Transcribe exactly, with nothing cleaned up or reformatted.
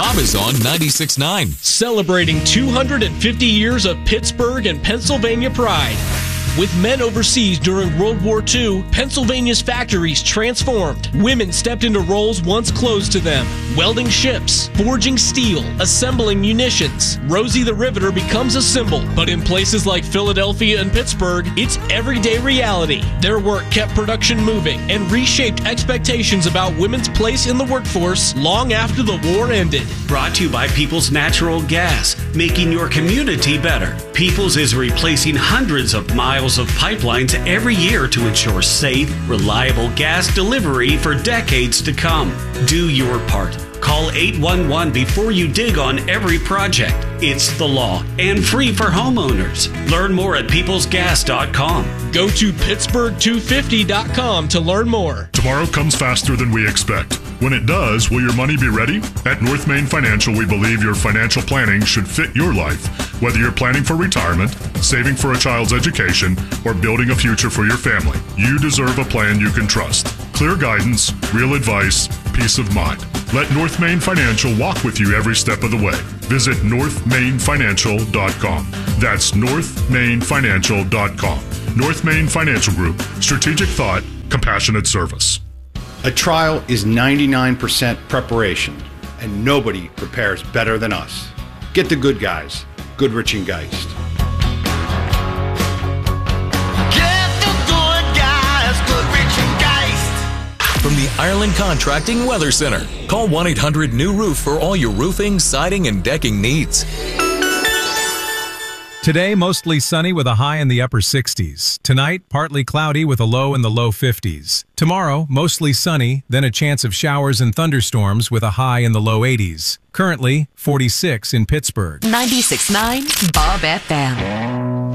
Bob is on ninety-six point nine. Celebrating two hundred fifty years of Pittsburgh and Pennsylvania pride. With men overseas during World War Two, Pennsylvania's factories transformed. Women stepped into roles once closed to them, welding ships, forging steel, assembling munitions. Rosie the Riveter becomes a symbol, but in places like Philadelphia and Pittsburgh, it's everyday reality. Their work kept production moving and reshaped expectations about women's place in the workforce long after the war ended. Brought to you by Peoples Natural Gas, making your community better. Peoples is replacing hundreds of miles of pipelines every year to ensure safe, reliable gas delivery for decades to come. Do your part. Call eight one one before you dig on every project. It's the law and free for homeowners. Learn more at peoples gas dot com. Go to pittsburgh two fifty dot com to learn more. Tomorrow comes faster than we expect. When it does, will your money be ready? At North Main Financial, we believe your financial planning should fit your life. Whether you're planning for retirement, saving for a child's education, or building a future for your family, you deserve a plan you can trust. Clear guidance, real advice, peace of mind. Let North Main Financial walk with you every step of the way. Visit north main financial dot com. That's north main financial dot com. North Main Financial Group. Strategic thought, compassionate service. A trial is ninety-nine percent preparation, and nobody prepares better than us. Get the good guys. Goodrich and Geist. Get the good guys, Goodrich and Geist. From the Ireland Contracting Weather Center. Call one eight hundred new roof for all your roofing, siding, and decking needs. Today, mostly sunny with a high in the upper sixties. Tonight, partly cloudy with a low in the low fifties. Tomorrow, mostly sunny, then a chance of showers and thunderstorms with a high in the low eighties. Currently, forty-six in Pittsburgh. ninety-six point nine Bob F M.